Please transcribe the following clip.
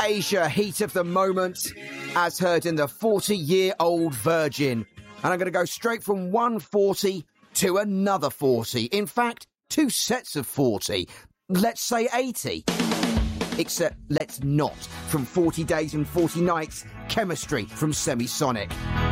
Asia heat of the moment, as heard in the 40-year-old Virgin. And I'm going to go straight from 140 to another 40. In fact, two sets of 40. Let's say 80. Except let's not. From 40 Days and 40 Nights, Chemistry from Semisonic.